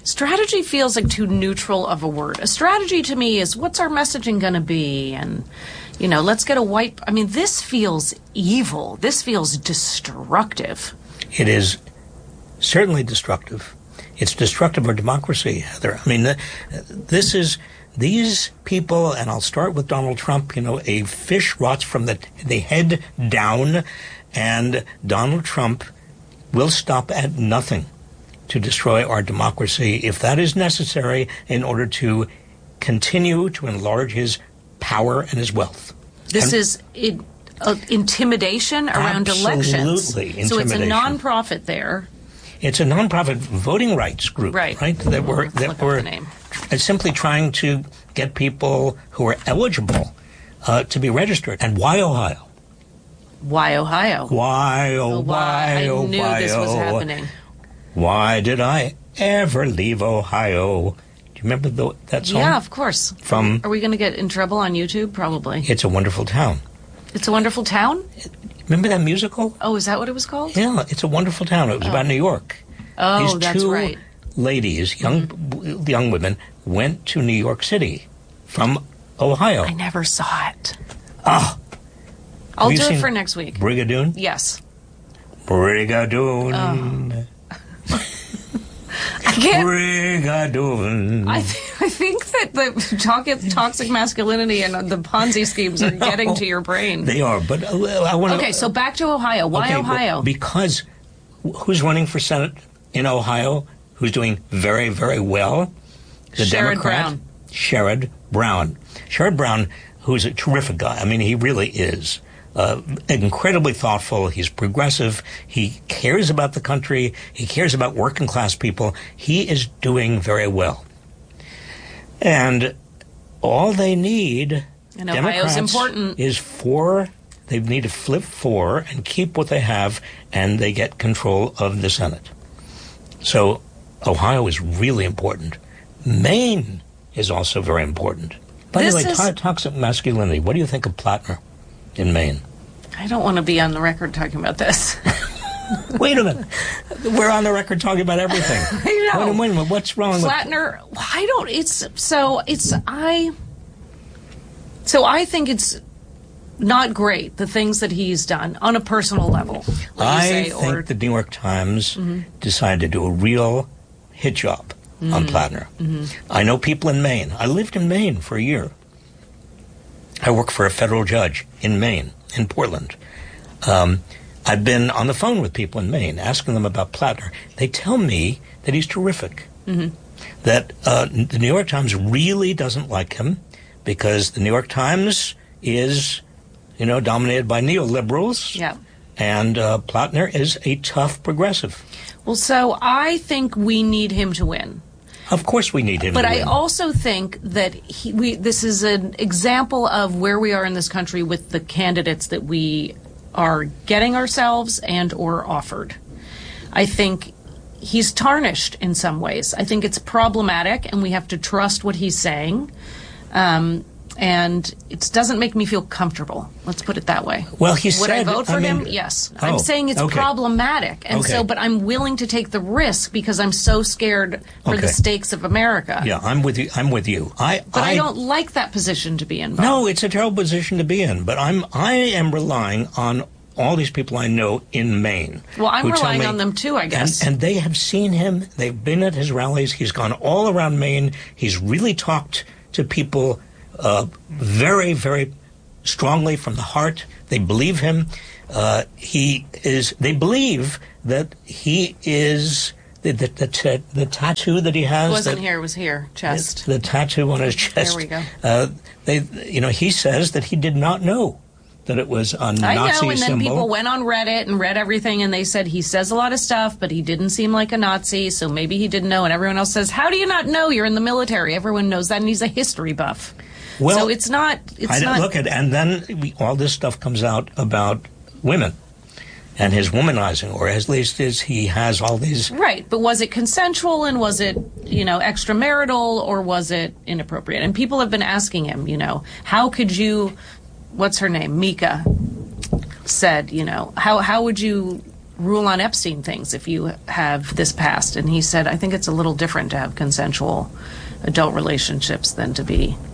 Strategy feels like too neutral of a word. A strategy to me is, what's our messaging going to be? And, let's get a white... I mean, this feels evil. This feels destructive. It is certainly destructive. It's destructive of democracy, Heather. I mean, these people, and I'll start with Donald Trump, a fish rots from the head down, and Donald Trump will stop at nothing to destroy our democracy if that is necessary in order to continue to enlarge his power and his wealth. This is intimidation around elections. Absolutely, intimidation. So it's a nonprofit there. It's a nonprofit voting rights group, right? That were simply trying to get people who are eligible to be registered. And why Ohio? Why Ohio? Why, oh, why, oh, I knew why, this was oh. happening. Why did I ever leave Ohio? Do you remember that song? Yeah, of course. Are we going to get in trouble on YouTube? Probably. It's a Wonderful Town. It's a Wonderful Town? Remember that musical? Oh, is that what it was called? Yeah, It's a Wonderful Town. It was about New York. Oh, that's right. These two ladies, young women, went to New York City from Ohio. I never saw it. Oh. I'll do it for next week. Brigadoon? Yes. Brigadoon. I can't. Brigadoon. I think that the toxic masculinity and the Ponzi schemes are getting to your brain. They are, but I want to... Okay, so back to Ohio. Why Ohio? Because who's running for Senate in Ohio, who's doing very, very well? The Democrat. Sherrod Brown. Sherrod Brown, who's a terrific guy. I mean, he really is. Incredibly thoughtful. He's progressive. He cares about the country. He cares about working class people. He is doing very well. And all they need, and Democrats, Ohio's important, is they need to flip 4 and keep what they have, and they get control of the Senate. So Ohio is really important. Maine is also very important. By the way, toxic masculinity. What do you think of Plattner in Maine? I don't want to be on the record talking about this. Wait a minute. We're on the record talking about everything. I know. Wait a minute. What's wrong Plattner, I think it's not great, the things that he's done on a personal level. I think the New York Times decided to do a real hit job on Plattner. I know people in Maine. I lived in Maine for a year. I work for a federal judge in Maine, in Portland. I've been on the phone with people in Maine, asking them about Plattner. They tell me that he's terrific. That the New York Times really doesn't like him because the New York Times is, dominated by neoliberals. Yeah. And Plattner is a tough progressive. Well, so I think we need him to win. Of course we need him to win. But I also think that this is an example of where we are in this country with the candidates that we are getting ourselves and or offered. I think he's tarnished in some ways. I think it's problematic, and we have to trust what he's saying. And it doesn't make me feel comfortable. Let's put it that way. Well, Would I vote for him? Yes. I'm saying it's problematic. And but I'm willing to take the risk because I'm so scared for the stakes of America. Yeah, I'm with you. But I don't like that position to be in, Bob. No, it's a terrible position to be in. But I am relying on all these people I know in Maine. Well, I'm relying on them too, I guess. And they have seen him. They've been at his rallies. He's gone all around Maine. He's really talked to people very, very strongly from the heart. They believe him. They believe that he is the tattoo that he has. It wasn't here. It was here. Chest. The tattoo on his chest. There we go. He says that he did not know that it was a Nazi symbol. I know, and then people went on Reddit and read everything, and they said he says a lot of stuff, but he didn't seem like a Nazi, so maybe he didn't know. And everyone else says, how do you not know? You're in the military. Everyone knows that, and he's a history buff. Well, so it's not. Look at, and then all this stuff comes out about women and his womanizing, or at least he has all these. Right, but was it consensual, and was it extramarital, or was it inappropriate? And people have been asking him, how could you? What's her name? Mika said, how would you rule on Epstein things if you have this past. And he said, I think it's a little different to have consensual adult relationships than to be